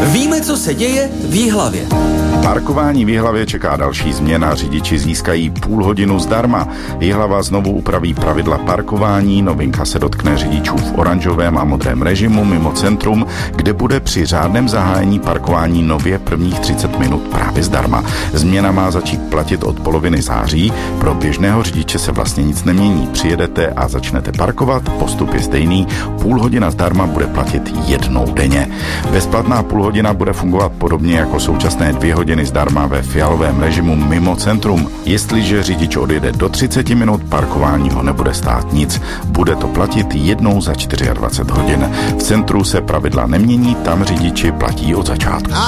Víme, co se děje v Jihlavě. Parkování v Jihlavě čeká další změna. Řidiči získají půl hodinu zdarma. Jihlava znovu upraví pravidla parkování. Novinka se dotkne řidičů v oranžovém a modrém režimu mimo centrum, kde bude při řádném zahájení parkování nově prvních 30 minut právě zdarma. Změna má začít platit od poloviny září. Pro běžného řidiče se vlastně nic nemění. Přijedete a začnete parkovat, postup je stejný. Půl hodina zdarma bude platit jednou denně. Bezplatná půl hodina bude fungovat podobně jako současné 2 hodiny zdarma ve fialovém režimu mimo centrum. Jestliže řidič odjede do 30 minut, parkování ho nebude stát nic. Bude to platit jednou za 24 hodin. V centru se pravidla nemění, tam řidiči platí od začátku.